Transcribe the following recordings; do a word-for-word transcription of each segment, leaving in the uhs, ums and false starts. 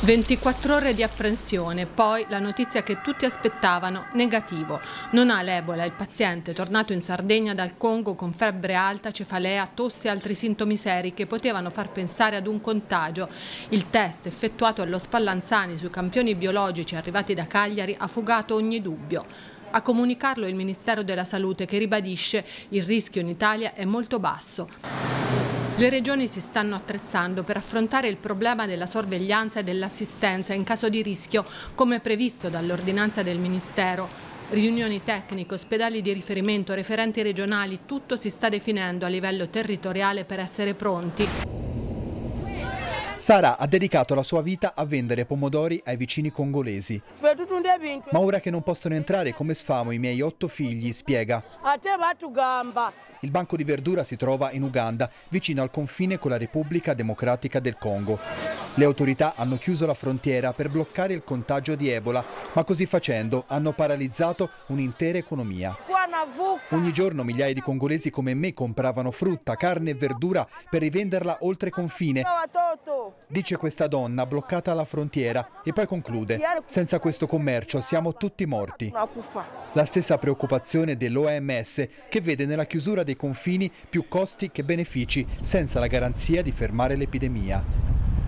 ventiquattro ore di apprensione, poi la notizia che tutti aspettavano, negativo. Non ha l'Ebola il paziente tornato in Sardegna dal Congo con febbre alta, cefalea, tosse e altri sintomi seri che potevano far pensare ad un contagio. Il test effettuato allo Spallanzani sui campioni biologici arrivati da Cagliari ha fugato ogni dubbio. A comunicarlo il Ministero della Salute, che ribadisce il rischio in Italia è molto basso. Le regioni si stanno attrezzando per affrontare il problema della sorveglianza e dell'assistenza in caso di rischio, come previsto dall'ordinanza del Ministero. Riunioni tecniche, ospedali di riferimento, referenti regionali, tutto si sta definendo a livello territoriale per essere pronti. Sara ha dedicato la sua vita a vendere pomodori ai vicini congolesi. Ma ora che non possono entrare, come sfamo i miei otto figli, spiega. Il banco di verdura si trova in Uganda, vicino al confine con la Repubblica Democratica del Congo. Le autorità hanno chiuso la frontiera per bloccare il contagio di Ebola, ma così facendo hanno paralizzato un'intera economia. Ogni giorno migliaia di congolesi come me compravano frutta, carne e verdura per rivenderla oltre confine, dice questa donna bloccata alla frontiera, e poi conclude: senza questo commercio siamo tutti morti. La stessa preoccupazione dell'O M S, che vede nella chiusura dei confini più costi che benefici, senza la garanzia di fermare l'epidemia.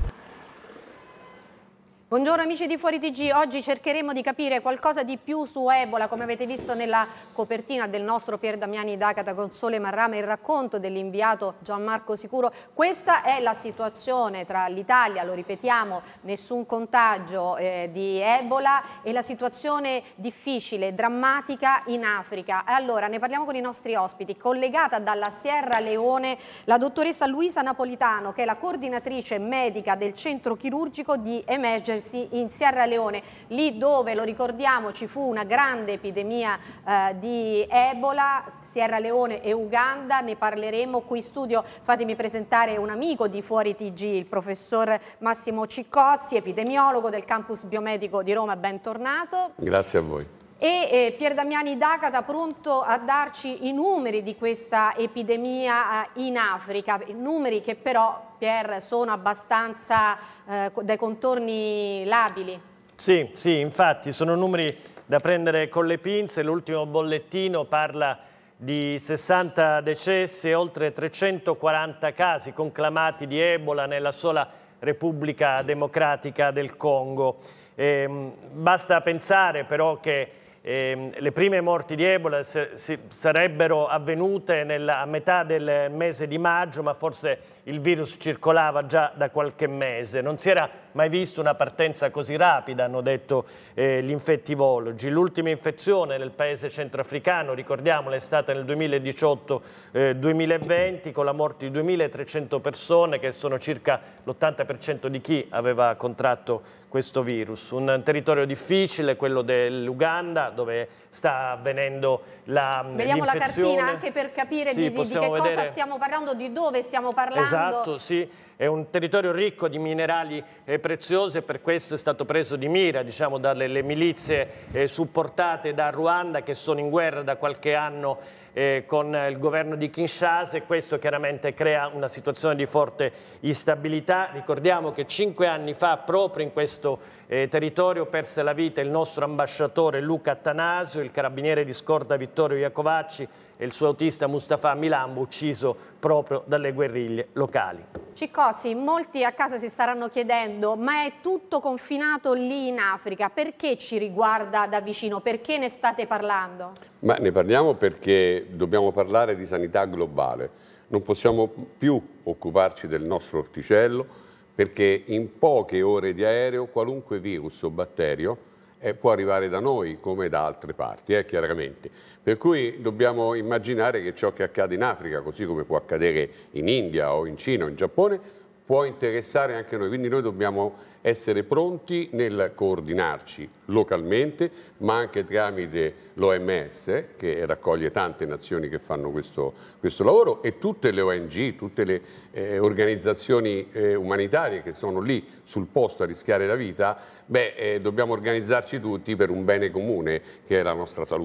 Buongiorno amici di Fuori T G, oggi cercheremo di capire qualcosa di più su Ebola, come avete visto nella copertina del nostro Pier Damiani D'Agata con Sole Marrama, il racconto dell'inviato Gianmarco Sicuro. Questa è la situazione tra l'Italia, lo ripetiamo, nessun contagio eh, di Ebola, e la situazione difficile, drammatica in Africa. Allora, ne parliamo con i nostri ospiti, collegata dalla Sierra Leone la dottoressa Luisa Napolitano, che è la coordinatrice medica del centro chirurgico di Emergency in Sierra Leone, lì dove, lo ricordiamo, ci fu una grande epidemia eh, di Ebola. Sierra Leone e Uganda, ne parleremo qui in studio. Fatemi presentare un amico di Fuori T G, il professor Massimo Ciccozzi, epidemiologo del campus biomedico di Roma. Bentornato. Grazie a voi. E eh, Pier Damiani D'Agata, pronto a darci i numeri di questa epidemia eh, in Africa, numeri che però, Pier, sono abbastanza eh, dai contorni labili. Sì, sì, infatti sono numeri da prendere con le pinze. L'ultimo bollettino parla di sessanta decessi e oltre trecentoquaranta casi conclamati di Ebola nella sola Repubblica Democratica del Congo. Eh, basta pensare però che Eh, le prime morti di Ebola se, si, sarebbero avvenute nella, a metà del mese di maggio, ma forse il virus circolava già da qualche mese. Non si era mai visto una partenza così rapida, hanno detto eh, gli infettivologi. L'ultima infezione nel paese centroafricano, ricordiamolo, è stata nel duemiladiciotto duemilaventi, con la morte di duemilatrecento persone, che sono circa l'ottanta per cento di chi aveva contratto questo virus. Un territorio difficile, quello dell'Uganda, dove sta avvenendo la Vediamo la cartina anche per capire sì, di, di, di che vedere. cosa stiamo parlando, di dove stiamo parlando. Esatto, sì. È un territorio ricco di minerali eh, preziosi, e per questo è stato preso di mira, diciamo, dalle le milizie eh, supportate da Ruanda, che sono in guerra da qualche anno eh, con il governo di Kinshasa, e questo chiaramente crea una situazione di forte instabilità. Ricordiamo che cinque anni fa, proprio in questo eh, territorio, perse la vita il nostro ambasciatore Luca Attanasio, il carabiniere di scorta Vittorio Iacovacci e il suo autista Mustafa Milambo, ucciso proprio dalle guerriglie locali. Ciccozzi, molti a casa si staranno chiedendo: ma è tutto confinato lì in Africa? Perché ci riguarda da vicino? Perché ne state parlando? Ma ne parliamo perché dobbiamo parlare di sanità globale. Non possiamo più occuparci del nostro orticello, perché in poche ore di aereo qualunque virus o batterio eh, può arrivare da noi come da altre parti, eh, chiaramente. Per cui dobbiamo immaginare che ciò che accade in Africa, così come può accadere in India o in Cina o in Giappone, può interessare anche noi. Quindi noi dobbiamo essere pronti nel coordinarci localmente, ma anche tramite l'O M S, che raccoglie tante nazioni che fanno questo, questo lavoro, e tutte le O N G, tutte le eh, organizzazioni eh, umanitarie che sono lì sul posto a rischiare la vita. Beh, eh, dobbiamo organizzarci tutti per un bene comune, che è la nostra salute.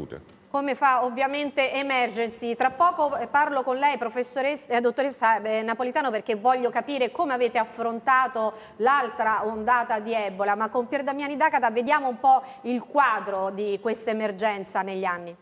come fa ovviamente Emergency. Tra poco parlo con lei, professoressa, eh, dottoressa eh, Napolitano, perché voglio capire come avete affrontato l'altra ondata di Ebola, ma con Pier Damiani D'Acata vediamo un po' il quadro di questa emergenza negli anni.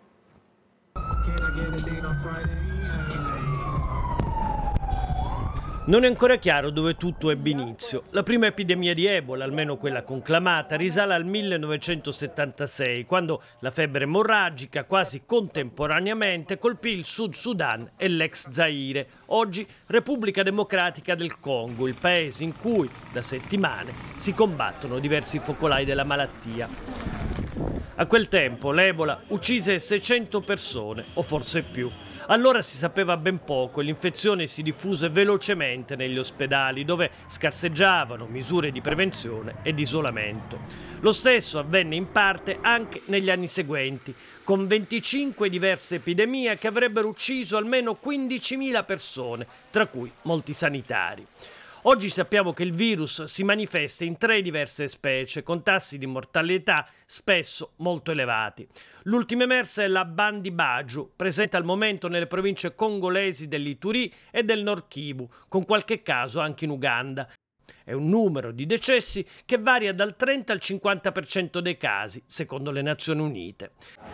Non è ancora chiaro dove tutto ebbe inizio. La prima epidemia di Ebola, almeno quella conclamata, risale al millenovecentosettantasei, quando la febbre emorragica quasi contemporaneamente colpì il Sud Sudan e l'ex Zaire, oggi Repubblica Democratica del Congo, il paese in cui da settimane si combattono diversi focolai della malattia. A quel tempo l'Ebola uccise seicento persone, o forse più. Allora si sapeva ben poco e l'infezione si diffuse velocemente negli ospedali, dove scarseggiavano misure di prevenzione e di isolamento. Lo stesso avvenne in parte anche negli anni seguenti, con venticinque diverse epidemie che avrebbero ucciso almeno quindicimila persone, tra cui molti sanitari. Oggi sappiamo che il virus si manifesta in tre diverse specie, con tassi di mortalità spesso molto elevati. L'ultima emersa è la Bandi-Baju, presente al momento nelle province congolesi dell'Ituri e del Nord Kivu, con qualche caso anche in Uganda. È un numero di decessi che varia dal trenta al cinquanta per cento dei casi, secondo le Nazioni Unite.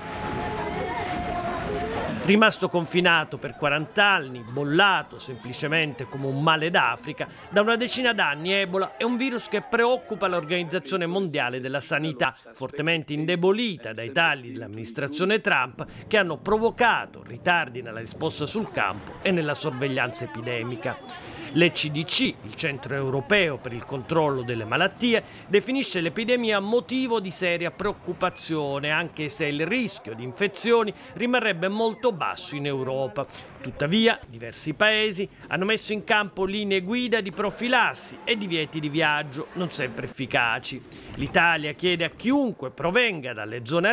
Rimasto confinato per quaranta anni, bollato semplicemente come un male d'Africa, da una decina d'anni Ebola è un virus che preoccupa l'Organizzazione Mondiale della Sanità, fortemente indebolita dai tagli dell'amministrazione Trump che hanno provocato ritardi nella risposta sul campo e nella sorveglianza epidemica. L'E C D C, il Centro Europeo per il Controllo delle Malattie, definisce l'epidemia motivo di seria preoccupazione, anche se il rischio di infezioni rimarrebbe molto basso in Europa. Tuttavia, diversi paesi hanno messo in campo linee guida di profilassi e divieti di viaggio, non sempre efficaci. L'Italia chiede a chiunque provenga dalle zone